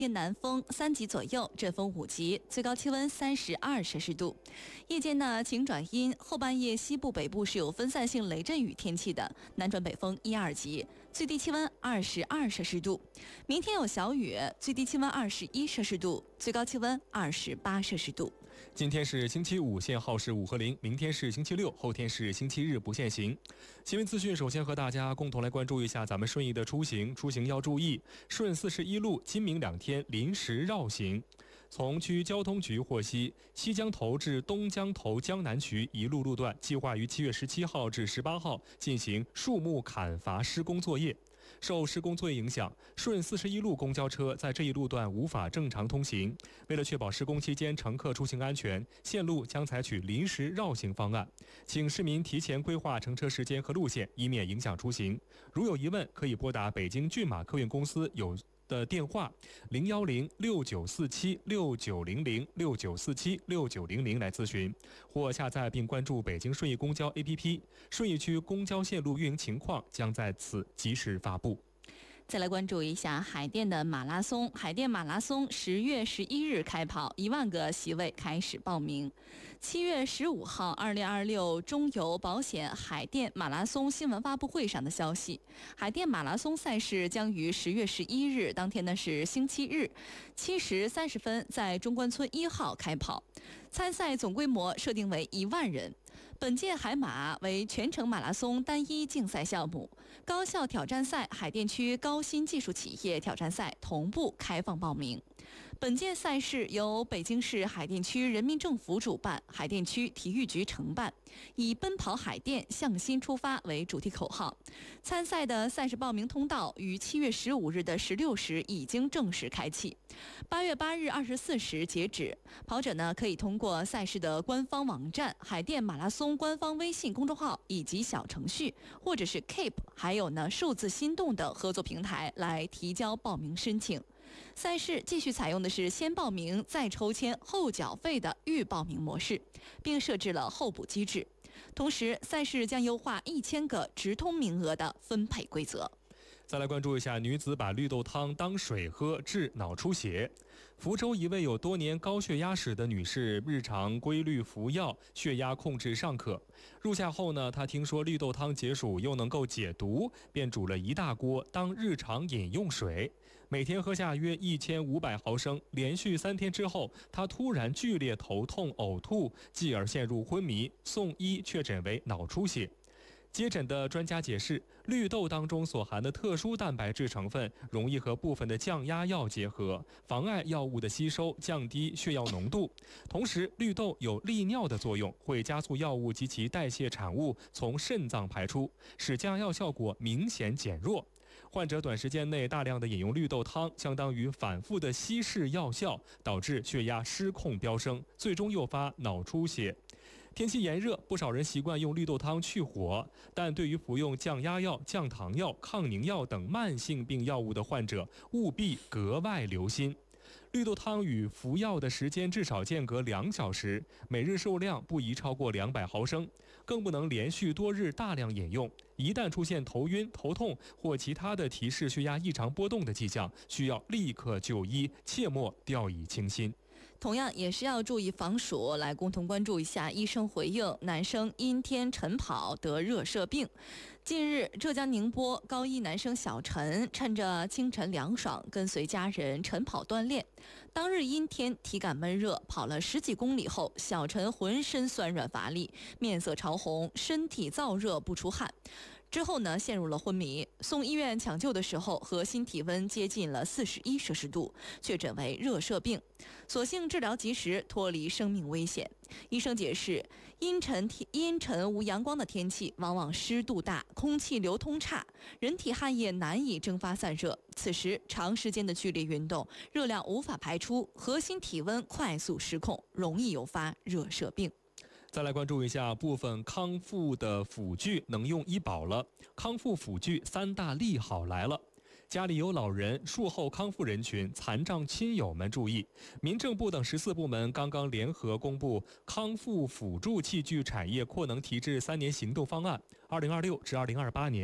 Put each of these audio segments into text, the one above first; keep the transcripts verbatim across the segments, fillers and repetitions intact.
一南风三级左右，阵风五级，最高气温三十二摄氏度。夜间呢晴转阴，后半夜西部北部是有分散性雷阵雨天气的，南转北风一二级，最低气温二十二摄氏度。明天有小雨，最低气温二十一摄氏度，最高气温二十八摄氏度。 今天是星期五，限号是五和零；明天是星期六，后天是星期日，不限行。新闻资讯，首先和大家共同来关注一下咱们顺义的出行，出行要注意，顺四十一路今明两天临时绕行。从区交通局获悉，西江头至东江头江南渠一路路段计划于七月十七号至十八号进行树木砍伐施工作业。受施工作业影响，顺四十一路公交车在这一路段无法正常通行。为了确保施工期间乘客出行安全，线路将采取临时绕行方案，请市民提前规划乘车时间和路线，以免影响出行。如有疑问，可以拨打北京骏马客运公司有的电话零幺零六九四七六九零零六九四七六九零零来咨询，或下载并关注北京顺义公交 A P P， 顺义区公交线路运营情况将在此及时发布。 再来关注一下海淀的马拉松，海淀马拉松十月十一日开跑，一万个席位开始报名。七月十五号，二零二六中油保险海淀马拉松新闻发布会上的消息，海淀马拉松赛事将于十月十一日当天呢是星期日七时三十分在中关村一号开跑，参赛总规模设定为一万人。本届海马为全程马拉松单一竞赛项目，高校挑战赛、海淀区高新技术企业挑战赛同步开放报名。本届赛事由北京市海淀区人民政府主办，海淀区体育局承办，以奔跑海淀向新出发为主题口号。参赛的赛事报名通道于七月十五日的十六时已经正式开启，八月八日二十四时截止。跑者呢可以通过赛事的官方网站、海淀马拉松官方微信公众号以及小程序，或者是 Keep 还有呢数字心动的合作平台来提交报名申请。赛事继续采用的是先报名再抽签后缴费的预报名模式，并设置了候补机制。同时，赛事将优化一千个直通名额的分配规则。 再来关注一下女子把绿豆汤当水喝致脑出血。福州一位有多年高血压史的女士，日常规律服药，血压控制尚可。入夏后呢，她听说绿豆汤解暑又能够解毒，便煮了一大锅当日常饮用水，每天喝下约一千五百毫升。连续三天之后，她突然剧烈头痛、呕吐，继而陷入昏迷，送医确诊为脑出血。接诊的专家解释，绿豆当中所含的特殊蛋白质成分容易和部分的降压药结合，妨碍药物的吸收，降低血药浓度。同时，绿豆有利尿的作用，会加速药物及其代谢产物从肾脏排出，使降药效果明显减弱。患者短时间内大量的饮用绿豆汤，相当于反复的稀释药效，导致血压失控飙升，最终诱发脑出血。天气炎热，不少人习惯用绿豆汤去火，但对于服用降压药、降糖药、抗凝药等慢性病药物的患者，务必格外留心。绿豆汤与服药的时间至少间隔两小时，每日受量不宜超过两百毫升，更不能连续多日大量饮用。一旦出现头晕、头痛或其他的提示血压异常波动的迹象，需要立刻就医，切莫掉以轻心。 同样也是要注意防暑，来共同关注一下医生回应男生阴天晨跑得热射病。近日，浙江宁波高一男生小陈趁着清晨凉爽，跟随家人晨跑锻炼。当日阴天，体感闷热，跑了十几公里后，小陈浑身酸软乏力，面色潮红，身体燥热不出汗。之后呢，陷入了昏迷，送医院抢救的时候，核心体温接近了四十一摄氏度，确诊为热射病。所幸治疗及时，脱离生命危险。医生解释，阴沉阴沉无阳光的天气，往往湿度大，空气流通差，人体汗液难以蒸发散热。此时长时间的剧烈运动，热量无法排出，核心体温快速失控，容易诱发热射病。 再来关注一下部分康复的辅具能用医保了。康复辅具三大利好来了。家里有老人、术后康复人群、残障亲友们注意，民政部等十四部门刚刚联合公布康复辅助器具产业扩能提质三年行动方案，二零二六至二零二八年，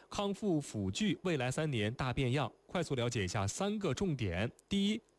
康复辅具未来三年大变样。快速了解一下三个重点：第一，